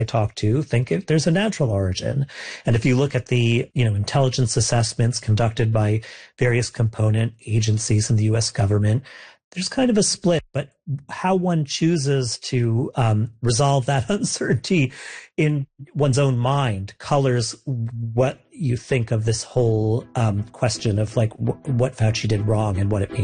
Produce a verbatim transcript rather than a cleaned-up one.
I talk to think it, there's a natural origin. And if you look at the, you know, intelligence assessments conducted by various component agencies in the U S government, there's kind of a split, but how one chooses to um, resolve that uncertainty in one's own mind colors what you think of this whole um, question of like w- what Fauci did wrong and what it means.